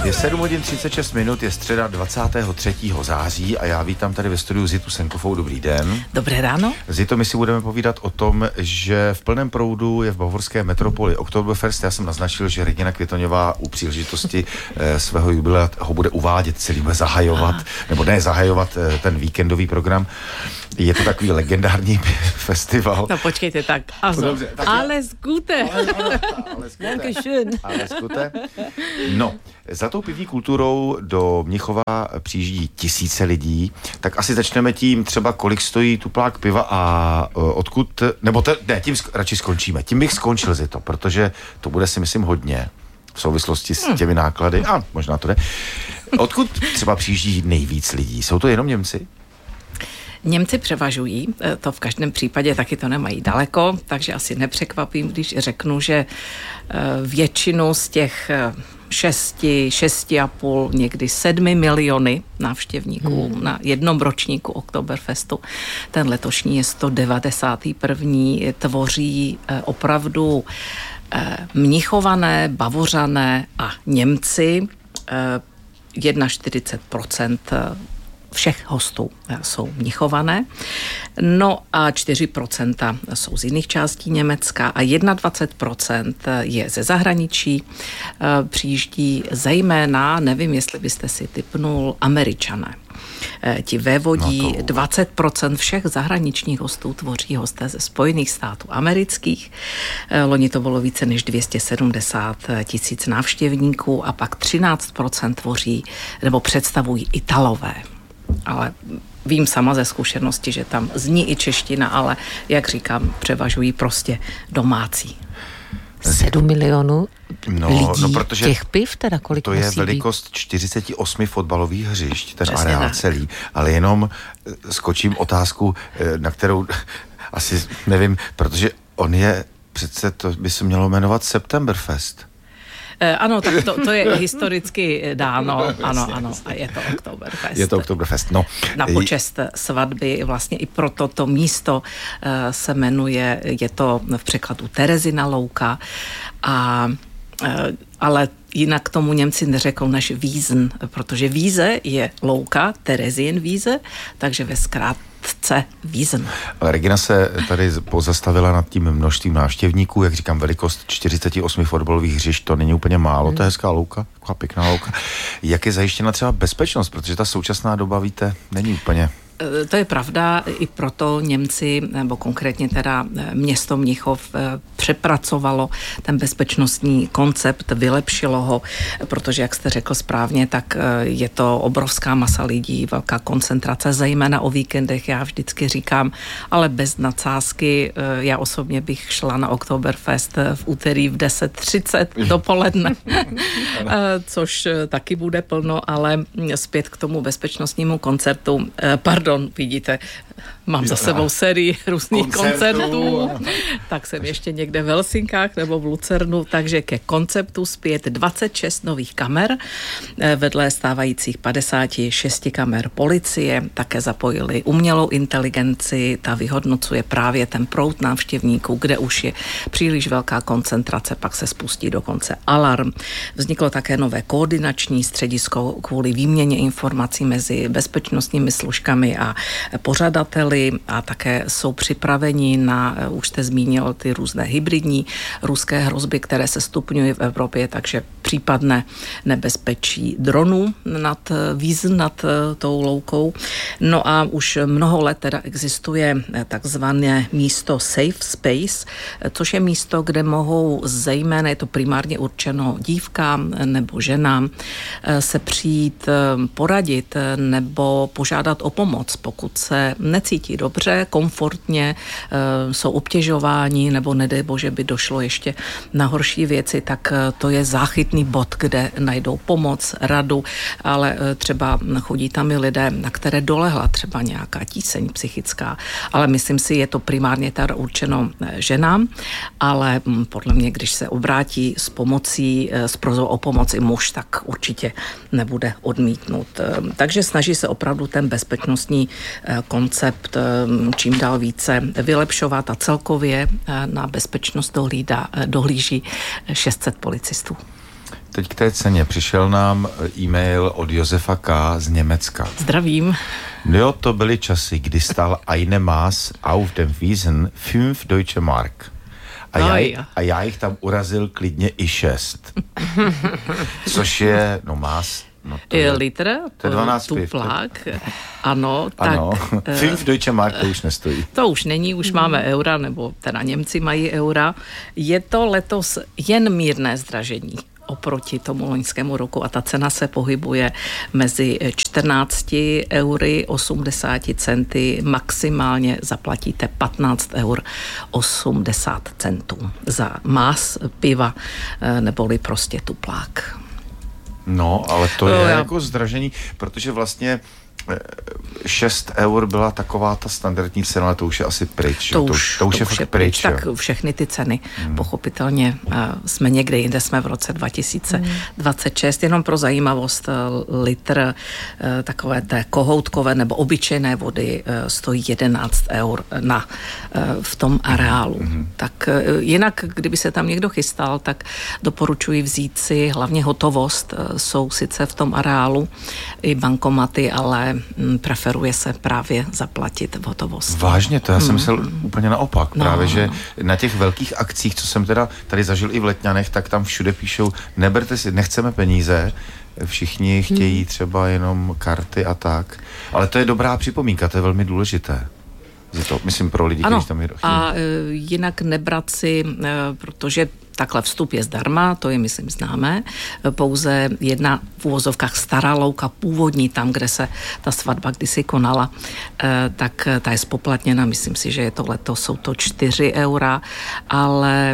Je 7 hodin 36 minut, je středa 23. září a já vítám tady ve studiu Zitu Senkovou. Dobrý den. Dobré ráno. Zito, my si budeme povídat o tom, že v plném proudu je v bavorské metropoli Oktoberfest. Já jsem naznačil, že Regina Květoňová u příležitosti svého jubilea ho bude uvádět celý, bude zahajovat, nebo ne zahajovat ten víkendový program. Je to takový legendární festival. No počkejte, tak. Dobře, tak alles Gute. Alles Gute. No, za tou pivní kulturou do Mnichova přijíždí tisíce lidí, tak asi začneme tím třeba, kolik stojí tuplák piva a odkud, nebo tím radši skončíme. Tím bych skončil, Zito, protože to bude, si myslím, hodně v souvislosti s těmi náklady, a možná to jde. Odkud třeba přijíždí nejvíc lidí? Jsou to jenom Němci? Němci převažují, to v každém případě taky to nemají daleko, takže asi nepřekvapím, když řeknu, že většinu z těch 6,5, někdy 7 miliony návštěvníků na jednom ročníku Oktoberfestu. Ten letošní je 191. Tvoří opravdu Mnichované, Bavořané a Němci. 41% všech hostů jsou Mnichované, no a 4% jsou z jiných částí Německa a 21% je ze zahraničí. Přijíždí zejména, nevím, jestli byste si tipnul, Američané. Ti vévodí, 20% všech zahraničních hostů tvoří hosté ze Spojených států amerických. Loni to bylo více než 270 000 návštěvníků a pak 13% tvoří nebo představují Italové. Ale vím sama ze zkušenosti, že tam zní i čeština, ale jak říkám, převažují prostě domácí. 7 milionů lidí, no, protože těch piv, teda kolik to musí je velikost být? 48 fotbalových hřišť, ten Přesně areál tak. celý, ale jenom skočím otázku, na kterou asi nevím, protože on je, přece to by se mělo jmenovat Septemberfest. Ano, tak to je historicky dáno, ano, a je to Oktoberfest. Je to Oktoberfest, no. Na počest svatby, vlastně i proto to místo se jmenuje, je to v překladu Terezina louka, ale jinak tomu Němci neřeknou než Wiesen, protože Wiese je louka, Terezin Wiese, takže ve zkrátce Wiesen. Ale Regina se tady pozastavila nad tím množstvím návštěvníků, jak říkám, velikost 48 fotbalových hřišť, to není úplně málo, to je hezká louka, taková pěkná louka. Jak je zajištěna třeba bezpečnost, protože ta současná doba, víte, není úplně... To je pravda, i proto Němci, nebo konkrétně teda město Mnichov přepracovalo ten bezpečnostní koncept, vylepšilo ho, protože, jak jste řekl správně, tak je to obrovská masa lidí, velká koncentrace, zejména o víkendech, já vždycky říkám, ale bez nadsázky, já osobně bych šla na Oktoberfest v úterý v 10:30 dopoledne, což taky bude plno, ale zpět k tomu bezpečnostnímu konceptu, vidíte, mám za sebou sérii různých koncertů, tak jsem ještě někde v Helsinkách nebo v Lucernu, takže ke konceptu zpět 26 nových kamer, vedle stávajících 56 kamer policie, také zapojili umělou inteligenci, ta vyhodnocuje právě ten proud návštěvníků, kde už je příliš velká koncentrace, pak se spustí dokonce alarm. Vzniklo také nové koordinační středisko kvůli výměně informací mezi bezpečnostními složkami a pořadateli a také jsou připraveni na, už jste zmínil, ty různé hybridní ruské hrozby, které se stupňují v Evropě, takže případné nebezpečí dronů nad Wiesen, nad tou loukou. No a už mnoho let teda existuje takzvané místo Safe Space, což je místo, kde mohou zejména, je to primárně určeno dívkám nebo ženám, se přijít poradit nebo požádat o pomoc, pokud se necítí dobře, komfortně, jsou obtěžováni nebo nedej bože by došlo ještě na horší věci, tak to je záchytný bod, kde najdou pomoc, radu, ale třeba chodí tam i lidé, na které dolehla třeba nějaká tíseň psychická, ale myslím si, je to primárně teda určeno ženám, ale podle mě, když se obrátí s pomocí, s prozbou o pomoci muž, tak určitě nebude odmítnut. Takže snaží se opravdu ten bezpečnostní koncept čím dál více vylepšovat a celkově na bezpečnost dohlíží 600 policistů. teď k té ceně. Přišel nám e-mail od Josefa K. z Německa. Zdravím. Jo, to byly časy, kdy stál eine Maß auf dem Wiesen 5 Deutsche Mark. A já jich tam urazil klidně i 6. Což je, Maß, to je litr, to je 12 tuplák. Ano, ano. tak... 5 Deutsche Mark to už nestojí. To už není, už máme eura, nebo teda Němci mají eura. Je to letos jen mírné zdražení oproti tomu loňskému roku a ta cena se pohybuje mezi 14 eury 80 centy, maximálně zaplatíte 15 eur 80 centů za Maß piva neboli prostě tuplák. No, ale to je jako zdražení, protože vlastně 6 eur byla taková ta standardní cena, ale to už je asi pryč. To už je fakt pryč. Tak všechny ty ceny, pochopitelně, jsme někde jinde, jsme v roce 2026. Jenom pro zajímavost, litr takové té kohoutkové nebo obyčejné vody stojí 11 eur v tom areálu. Tak jinak, kdyby se tam někdo chystal, tak doporučuji vzít si hlavně hotovost. Jsou sice v tom areálu i bankomaty, ale preferuje se právě zaplatit v hotovosti. Vážně, to já jsem myslel úplně naopak. Právě, že na těch velkých akcích, co jsem teda tady zažil i v Letňanech, tak tam všude píšou, neberte si, nechceme peníze, všichni chtějí třeba jenom karty a tak. Ale to je dobrá připomínka, to je velmi důležité. Je to, myslím, pro lidi, kteří tam jedou. A jinak nebrat si, protože takhle vstup je zdarma, to je, myslím, známé. Pouze jedna v uvozovkách stará louka, původní tam, kde se ta svatba kdysi konala, tak ta je spoplatněna, myslím si, že je to letos, jsou to 4 eura, ale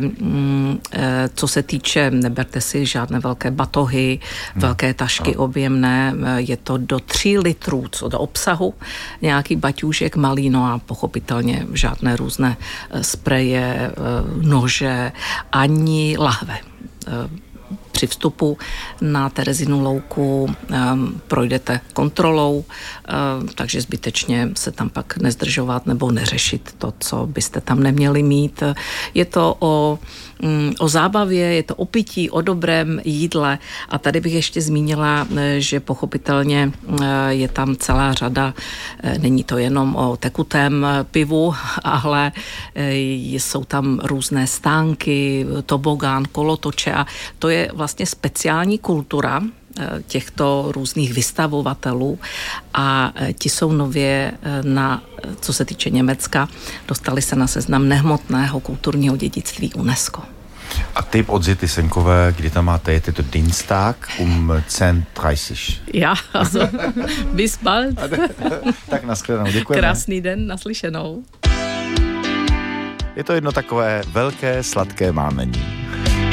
co se týče, neberte si žádné velké batohy, velké tašky objemné, je to do 3 litrů, co do obsahu, nějaký baťůžek malý, no a pochopitelně žádné různé spreje, nože, ani lahve. Při vstupu na Terezinu louku projdete kontrolou, takže zbytečně se tam pak nezdržovat nebo neřešit to, co byste tam neměli mít. Je to o zábavě, je to o pití, o dobrém jídle a tady bych ještě zmínila, že pochopitelně je tam celá řada, není to jenom o tekutém pivu, ale jsou tam různé stánky, tobogán, kolotoče a to je vlastně speciální kultura těchto různých vystavovatelů a ti jsou nově co se týče Německa, dostali se na seznam nehmotného kulturního dědictví UNESCO. A typ od Zity Senkové, kdy tam máte, je to Dienstag 10:30. Ja, also bis bald. Tak nashledanou, děkujeme. Krásný den, naslyšenou. Je to jedno takové velké, sladké mámení.